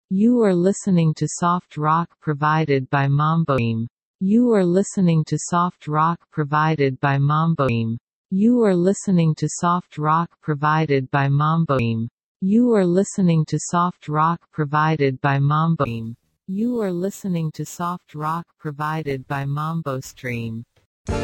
You are listening to soft rock provided by Mamboim. You are listening to soft rock provided by Mamboim. You are listening to soft rock provided by Mamboim. You are listening to soft rock provided by Mamboim. You are listening to soft rock provided by MamboStream.